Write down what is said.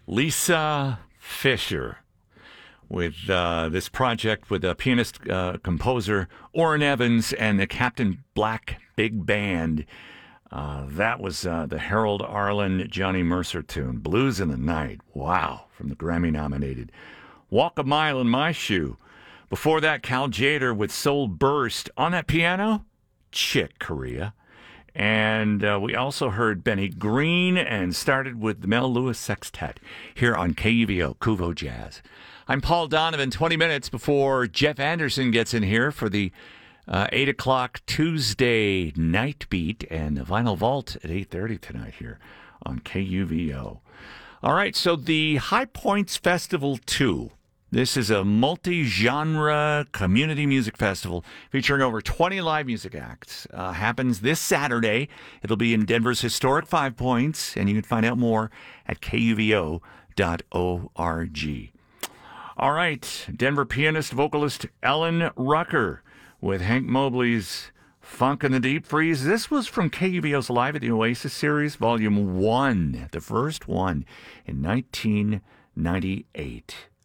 Lisa Fischer with this project with pianist, composer Orrin Evans and the Captain Black Big Band. That was the Harold Arlen, Johnny Mercer tune, Blues in the Night. Wow, from the Grammy-nominated Walk a Mile in My Shoe. Before that, Cal Tjader with Soul Burst. On that piano, Chick Corea. And we also heard Benny Green and started with the Mel Lewis Sextet here on KUVO, Kuvo Jazz. I'm Paul Donovan, 20 minutes before Jeff Anderson gets in here for the 8 o'clock Tuesday night beat and the Vinyl Vault at 8:30 tonight here on KUVO. All right, so the High Points Festival 2. This is a multi-genre community music festival featuring over 20 live music acts. Happens this Saturday. It'll be in Denver's historic Five Points, and you can find out more at kuvo.org. All right, Denver pianist, vocalist Ellen Rucker with Hank Mobley's Funk in the Deep Freeze. This was from KUVO's Live at the Oasis series, Volume 1, the first one in 1998.